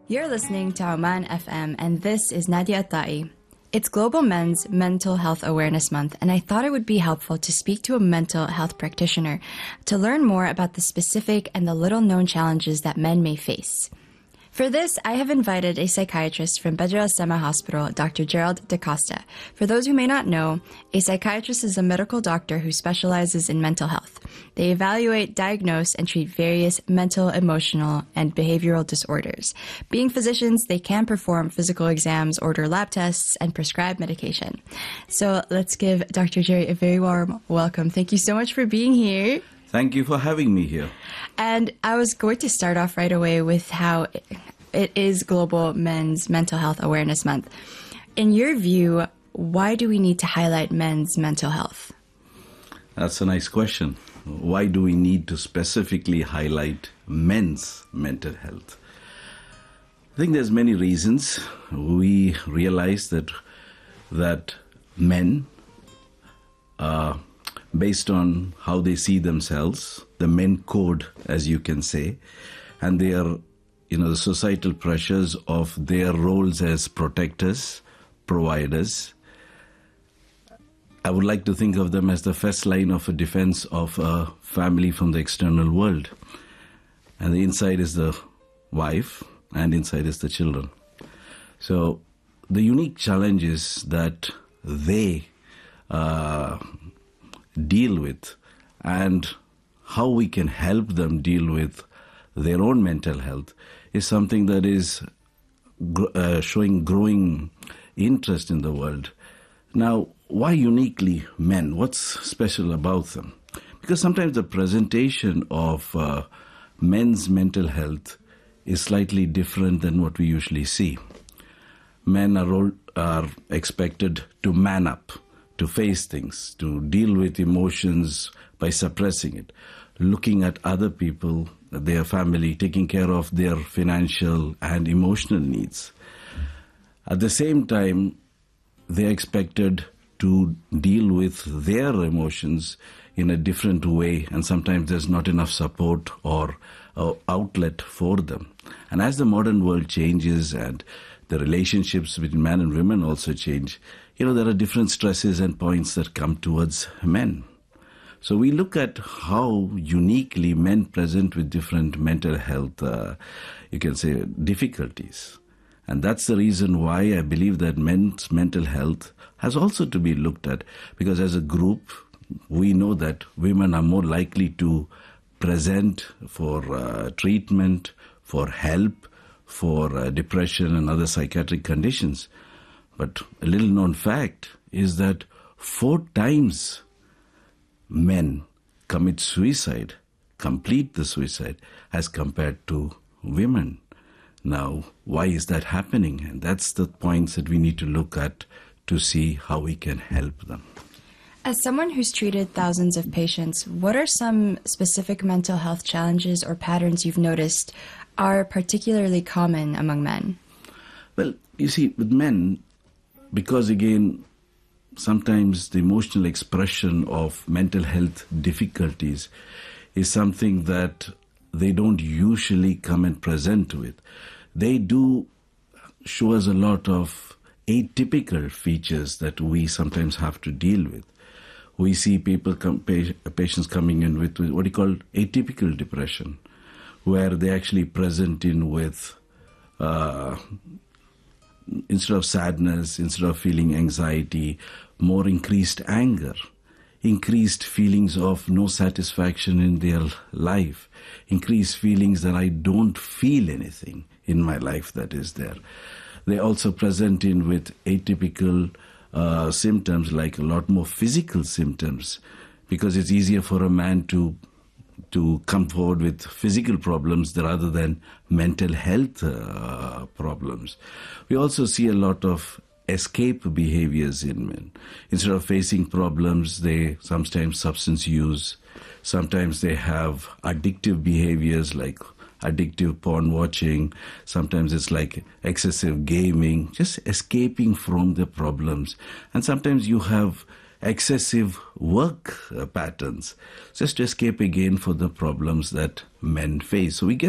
You're listening to Oman FM, and this is Nadia Ta'i. It's Global Men's Mental Health Awareness Month, and I thought it would be helpful to speak to a mental health practitioner to learn more about the specific and the little-known challenges that men may face. For this, I have invited a psychiatrist from Badr al-Sama Hospital, Dr. Gerald DaCosta. For those who may not know, a psychiatrist is a medical doctor who specializes in mental health. They evaluate, diagnose, and treat various mental, emotional, and behavioral disorders. Being physicians, they can perform physical exams, order lab tests, and prescribe medication. So let's give Dr. Jerry a very warm welcome. Thank you so much for being here. Thank you for having me here. And I was going to start off right away with how it is Global Men's Mental Health Awareness Month. In your view, why do we need to highlight men's mental health? That's a nice question. Why do we need to specifically highlight men's mental health? I think there's many reasons. We realize that men, based on how they see themselves, the men code, as you can say, and their, the societal pressures of their roles as protectors, providers. I would like to think of them as the first line of a defense of a family from the external world. And the inside is the wife, and inside is the children. So the unique challenges that they deal with and how we can help them deal with their own mental health is something that is showing growing interest in the world. Now, why uniquely men? What's special about them? Because sometimes the presentation of men's mental health is slightly different than what we usually see. Men are expected to man up, to face things, to deal with emotions by suppressing it, looking at other people, their family, taking care of their financial and emotional needs. At the same time, they're expected to deal with their emotions in a different way, and sometimes there's not enough support or outlet for them. And as the modern world changes and the relationships between men and women also change, there are different stresses and points that come towards men. So we look at how uniquely men present with different mental health, difficulties. And that's the reason why I believe that men's mental health has also to be looked at, because as a group, we know that women are more likely to present for treatment, for help, for depression and other psychiatric conditions. But a little known fact is that 4 times men commit suicide, complete the suicide, as compared to women. Now, why is that happening? And that's the points that we need to look at to see how we can help them. As someone who's treated thousands of patients, what are some specific mental health challenges or patterns you've noticed are particularly common among men? Well, you see, with men, because again, sometimes the emotional expression of mental health difficulties is something that they don't usually come and present with. They do show us a lot of atypical features that we sometimes have to deal with. We see patients coming in with what you call atypical depression, where they actually present in with instead of sadness, instead of feeling anxiety, more increased anger, increased feelings of no satisfaction in their life, increased feelings that I don't feel anything in my life that is there. They also present in with atypical symptoms, like a lot more physical symptoms, because it's easier for a man to come forward with physical problems rather than mental health problems. We also see a lot of escape behaviors in men. Instead of facing problems, they sometimes substance use. Sometimes they have addictive behaviors like addictive porn watching. Sometimes it's like excessive gaming, just escaping from the problems. And sometimes you have excessive work patterns, just to escape again for the problems that men face. So we get